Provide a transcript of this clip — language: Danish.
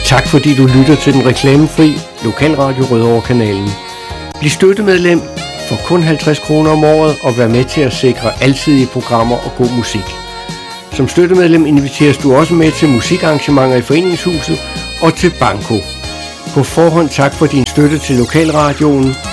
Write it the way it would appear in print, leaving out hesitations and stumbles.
Tak fordi du lytter til den reklamefri Lokalradio Rødovre-kanalen. Bliv støttemedlem for kun 50 kroner om året og vær med til at sikre alsidige programmer og god musik. Som støttemedlem inviteres du også med til musikarrangementer i Foreningshuset og til Banko. På forhånd tak for din støtte til Lokalradioen.